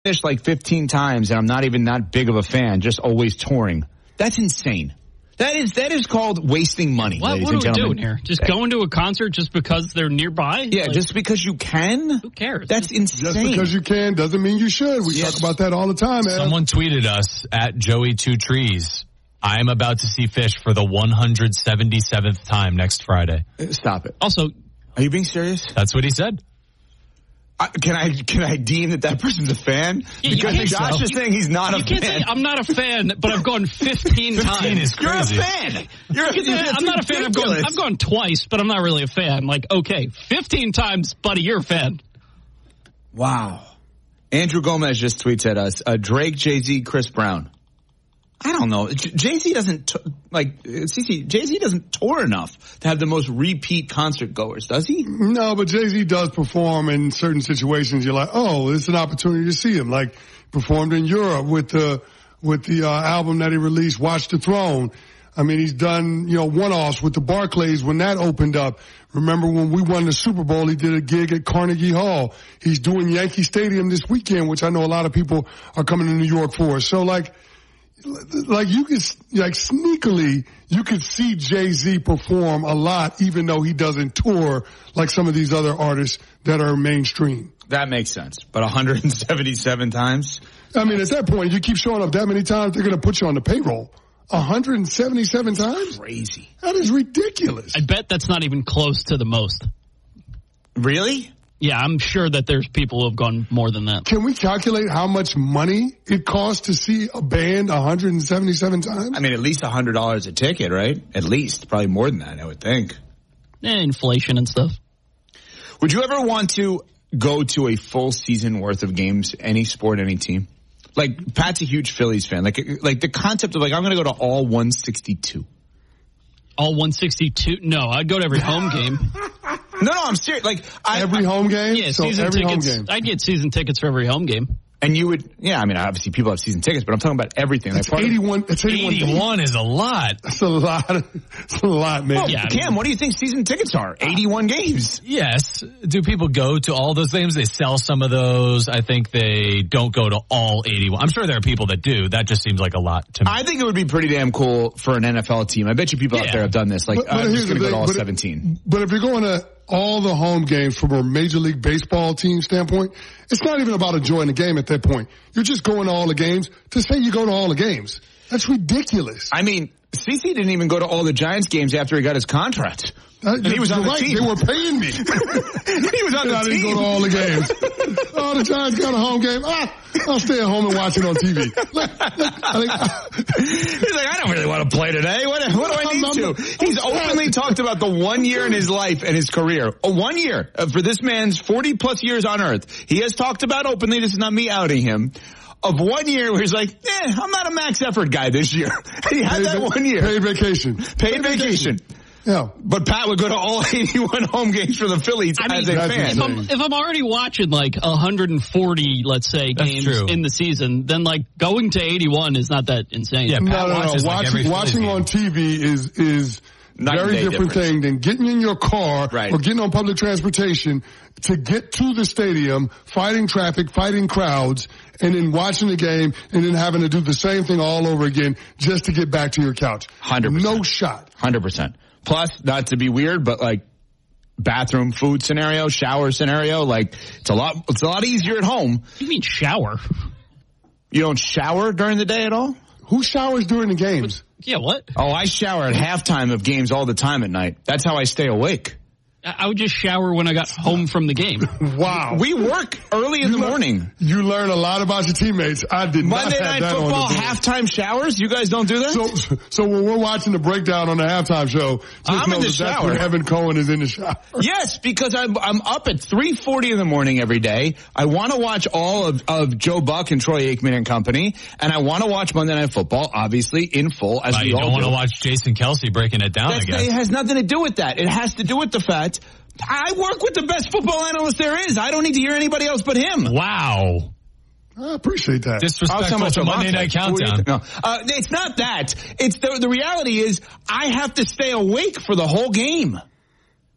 finished like 15 times, and I'm not even that big of a fan, just always touring. That's insane. That is called wasting money, ladies and gentlemen. What are we doing here? Just going to a concert just because they're nearby? Yeah, just because you can? Who cares? That's insane. Just because you can doesn't mean you should. We talk about that all the time, man. Someone tweeted us at Joey2Trees. I am about to see Fish for the 177th time next Friday. Stop it. Also, are you being serious? That's what he said. Can I deem that person's a fan? Yeah, because Josh is saying he's not a fan. You can't say I'm not a fan, but I've gone 15 times. 15 is crazy. You're a fan. I'm not a fan. I've gone twice, but I'm not really a fan. Like, okay, 15 times, buddy, you're a fan. Wow. Andrew Gomez just tweets at us, Drake, Jay-Z, Chris Brown. I don't know. Jay-Z doesn't, Jay-Z doesn't tour enough to have the most repeat concert goers, does he? No, but Jay-Z does perform in certain situations. You're like, oh, it's an opportunity to see him. Like, performed in Europe with the album that he released, Watch the Throne. I mean, he's done, one-offs with the Barclays when that opened up. Remember when we won the Super Bowl, he did a gig at Carnegie Hall. He's doing Yankee Stadium this weekend, which I know a lot of people are coming to New York for. So like you could, sneakily, you could see Jay-Z perform a lot, even though he doesn't tour like some of these other artists that are mainstream. That makes sense. But 177 times? I mean, at that point, you keep showing up that many times, they're going to put you on the payroll. 177 times? Crazy. That is ridiculous. I bet that's not even close to the most. Really? Yeah, I'm sure that there's people who have gone more than that. Can we calculate how much money it costs to see a band 177 times? I mean, at least $100 a ticket, right? At least. Probably more than that, I would think. Inflation and stuff. Would you ever want to go to a full season worth of games, any sport, any team? Like, Pat's a huge Phillies fan. Like the concept of, I'm going to go to all 162. All 162? No, I'd go to every home game. No, I'm serious. Every home game? Yeah, so season every tickets. Home game. I'd get season tickets for every home game. And you would, obviously people have season tickets, but I'm talking about everything. It's 81. It's 81 is a lot. That's a lot. It's a lot, man. Well, Cam, what do you think season tickets are? 81 games. Yes. Do people go to all those games? They sell some of those. I think they don't go to all 81. I'm sure there are people that do. That just seems like a lot to me. I think it would be pretty damn cool for an NFL team. I bet you people out there have done this. I'm just going to go to all 17. But if you're going to all the home games from a Major League Baseball team standpoint, it's not even about enjoying the game at that point. You're just going to all the games to say you go to all the games. That's ridiculous. I mean, CeCe didn't even go to all the Giants games after he got his contract. And he was on the team. They were paying me. He was on the team. I didn't go to all the games. The Giants got a home game. I'll stay at home and watch it on TV. He's like, I don't really want to play today. What do I need to? He's openly talked about the 1 year in his life and his career. 1 year for this man's 40 plus years on earth. He has talked about openly, this is not me outing him, of 1 year where he's like, I'm not a max effort guy this year. He had that 1 year. Paid vacation. Paid vacation. Yeah. But Pat would go to all 81 home games for the Phillies as a fan. If I'm already watching 140, let's say, games in the season, then going to 81 is not that insane. Yeah, Pat watches watching on TV is very different thing than getting in your car or getting on public transportation to get to the stadium, fighting traffic, fighting crowds, and then watching the game and then having to do the same thing all over again just to get back to your couch. 100%. No shot. 100%. Plus, not to be weird, but bathroom, food scenario, shower scenario, it's a lot easier at home. What do you mean shower? You don't shower during the day at all? Who showers during the games? Yeah, what? Oh, I shower at halftime of games all the time at night. That's how I stay awake. I would just shower when I got home from the game. Wow. We work early in the morning. You learn a lot about your teammates. I did Monday not have Night that Football, on the halftime showers? You guys don't do that? So when we're watching the breakdown on the halftime show, I'm in the shower. That's when Evan Cohen is in the shower. Yes, because I'm up at 3:40 in the morning every day. I want to watch all of Joe Buck and Troy Aikman and company, and I want to watch Monday Night Football, obviously, in full, as we all do. You don't want to watch Jason Kelsey breaking it down, I guess. It has nothing to do with that. It has to do with the fact I work with the best football analyst there is. I don't need to hear anybody else but him. Wow. I appreciate that. Disrespectful to Monday Night Countdown. No, it's not that. It's the reality is I have to stay awake for the whole game.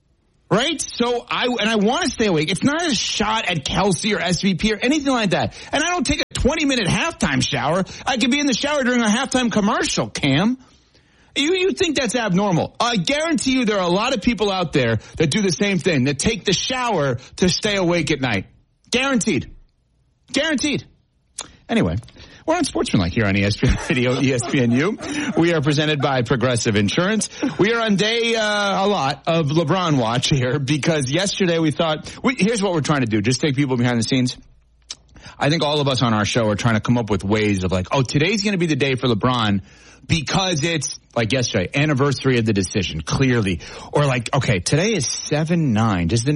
Right? So I want to stay awake. It's not a shot at Kelsey or SVP or anything like that. And I don't take a 20-minute halftime shower. I could be in the shower during a halftime commercial, Cam. You think that's abnormal. I guarantee you there are a lot of people out there that do the same thing, that take the shower to stay awake at night. Guaranteed. Guaranteed. Anyway, we're on Sportsmanlike here on ESPN Radio, ESPNU. We are presented by Progressive Insurance. We are on day a lot of LeBron watch here because yesterday we thought, here's what we're trying to do, just take people behind the scenes. I think all of us on our show are trying to come up with ways of like, oh, today's going to be the day for LeBron because it's, like yesterday, anniversary of the decision, clearly. Or like, okay, today is 7-9. Does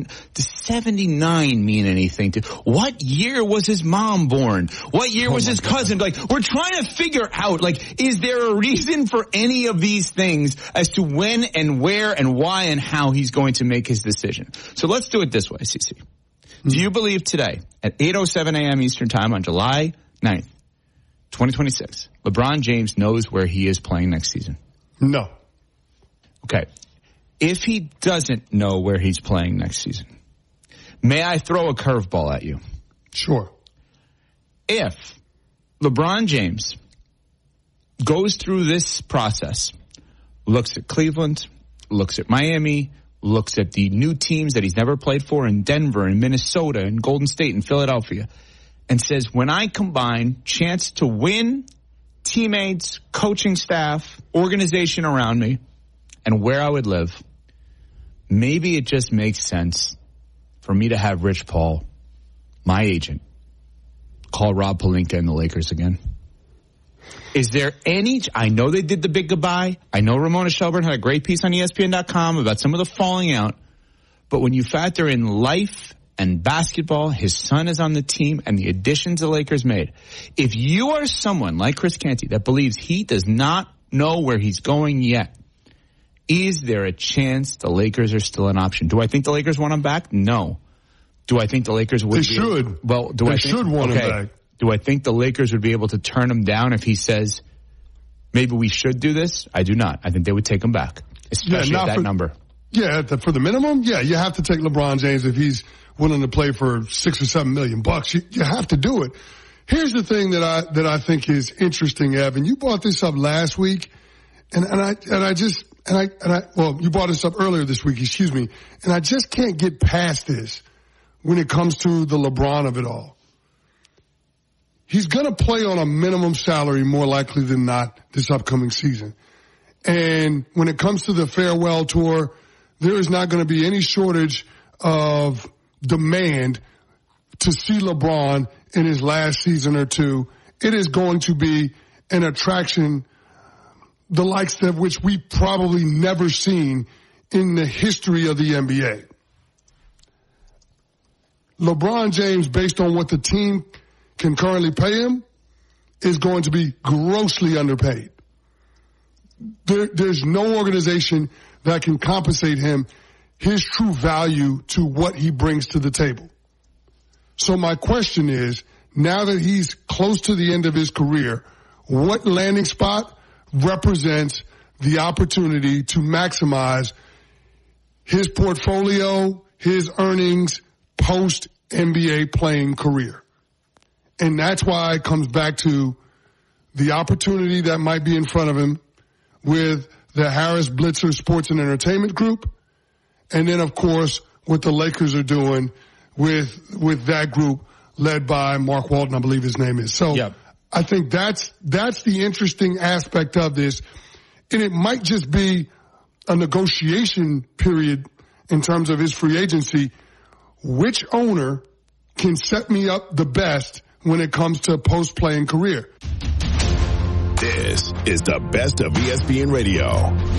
79 mean anything to, what year was his mom born? What year was his cousin? Like, we're trying to figure out, like, is there a reason for any of these things as to when and where and why and how he's going to make his decision? So let's do it this way, CC. Do you believe today at 8:07 a.m. Eastern Time on July 9th, 2026, LeBron James knows where he is playing next season? No. Okay. If he doesn't know where he's playing next season, may I throw a curveball at you? Sure. If LeBron James goes through this process, looks at Cleveland, looks at Miami, looks at the new teams that he's never played for in Denver and Minnesota and Golden State and Philadelphia, and says, when I combine chance to win, teammates, coaching staff, organization around me, and where I would live, maybe it just makes sense for me to have Rich Paul, my agent, call Rob Pelinka and the Lakers again. Is there any, I know they did the big goodbye. I know Ramona Shelburne had a great piece on ESPN.com about some of the falling out. But when you factor in life and basketball, his son is on the team, and the additions the Lakers made. If you are someone like Chris Canty that believes he does not know where he's going yet, is there a chance the Lakers are still an option? Do I think the Lakers want him back? No. Do I think the Lakers would? They should. Well, they should want him back. Do I think the Lakers would be able to turn him down if he says, maybe we should do this? I do not. I think they would take him back, especially at that number. Yeah, for the minimum, yeah, you have to take LeBron James if he's willing to play for $6 or $7 million. You have to do it. Here's the thing that I think is interesting, Evan. You brought this up last week, and you brought this up earlier this week, excuse me, and I just can't get past this when it comes to the LeBron of it all. He's going to play on a minimum salary more likely than not this upcoming season. And when it comes to the farewell tour, there is not going to be any shortage of demand to see LeBron in his last season or two. It is going to be an attraction, the likes of which we probably never seen in the history of the NBA. LeBron James, based on what the team can currently pay him, is going to be grossly underpaid. There's no organization that can compensate him his true value to what he brings to the table. So my question is, now that he's close to the end of his career, what landing spot represents the opportunity to maximize his portfolio, his earnings, post-NBA playing career? And that's why it comes back to the opportunity that might be in front of him with the Harris Blitzer Sports and Entertainment Group. And then, of course, what the Lakers are doing with that group led by Mark Walton, I believe his name is. So yep. I think that's the interesting aspect of this. And it might just be a negotiation period in terms of his free agency. Which owner can set me up the best when it comes to post-playing career? This is the best of ESPN Radio.